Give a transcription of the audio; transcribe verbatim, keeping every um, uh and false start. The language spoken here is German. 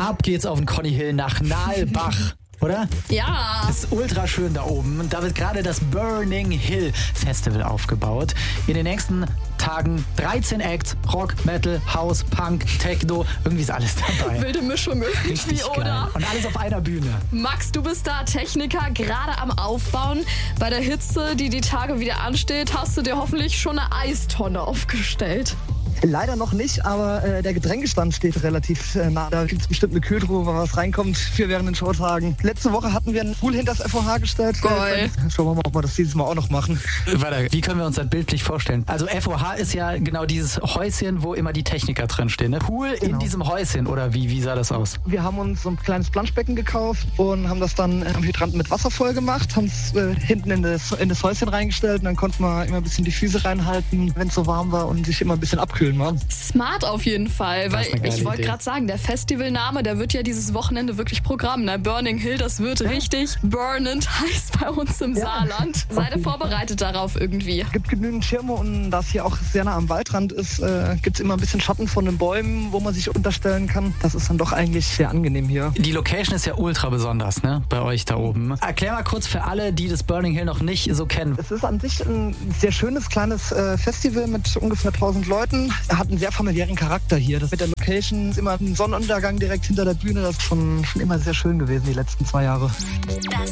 Ab geht's auf den Conny Hill nach Nalbach. Oder? Ja. Ist ultra schön da oben. Und da wird gerade das Burning Hill Festival aufgebaut. In den nächsten Tagen dreizehn Acts, Rock, Metal, House, Punk, Techno, irgendwie ist alles dabei. Wilde Mischung irgendwie, Richtig oder? geil. Und alles auf einer Bühne. Max, du bist da Techniker, gerade am Aufbauen. Bei der Hitze, die die Tage wieder ansteht, hast du dir hoffentlich schon eine Eistonne aufgestellt. Leider noch nicht, aber äh, der Getränkestand steht relativ äh, nah. Da gibt es bestimmt eine Kühltruhe, wo was reinkommt für während den Showtagen. Letzte Woche hatten wir einen Pool hinter das F O H gestellt. Geil. Äh, schauen wir mal, ob wir das dieses Mal auch noch machen. Warte, wie können wir uns das bildlich vorstellen? Also F O H ist ja genau dieses Häuschen, wo immer die Techniker drin stehen. Ne? Pool Genau. in diesem Häuschen, oder wie, wie sah das aus? Wir haben uns so ein kleines Planschbecken gekauft und haben das dann am Hydranten mit Wasser voll gemacht, haben es äh, hinten in das, in das Häuschen reingestellt und dann konnte man immer ein bisschen die Füße reinhalten, wenn es so warm war und sich immer ein bisschen abkühlen war. Smart auf jeden Fall, Das weil ist eine geile ich wollte Idee. gerade sagen, der Festivalname, der wird ja dieses Wochenende wirklich Programm. Ne? Burning Hill, das wird richtig burnend heiß bei uns im Ja. Saarland. Seid ihr vorbereitet darauf irgendwie? Es gibt genügend Schirme und da es hier auch sehr nah am Waldrand ist, äh, gibt es immer ein bisschen Schatten von den Bäumen, wo man sich unterstellen kann. Das ist dann doch eigentlich sehr angenehm hier. Die Location ist ja ultra besonders, ne? Bei euch da oben. Erklär mal kurz für alle, die das Burning Hill noch nicht so kennen. Es ist an sich ein sehr schönes kleines äh, Festival mit ungefähr tausend Leuten. Er hat einen sehr familiären Charakter hier. Das mit der Location ist immer ein Sonnenuntergang direkt hinter der Bühne. Das ist schon, schon immer sehr schön gewesen die letzten zwei Jahre. Das